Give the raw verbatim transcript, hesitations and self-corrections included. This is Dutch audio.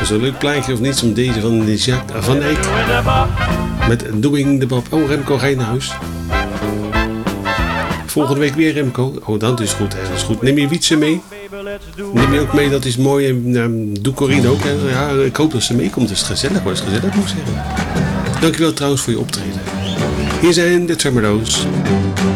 is een leuk plaatje of niet, om deze van Jacques van Eyck. Met Doing the Bob. Oh, Remco, ga je naar huis? Volgende week weer Remco. Oh, dat is goed, hè. Dat is goed. Neem je Wietse mee? Neem je ook mee, dat is mooi. En um, doe Corine ook. Hè. Ja, ik hoop dat ze meekomt. Het is gezellig, hoor. Het is gezellig, moet ik zeggen. Dankjewel trouwens voor je optreden. Hier zijn de Tremolo's.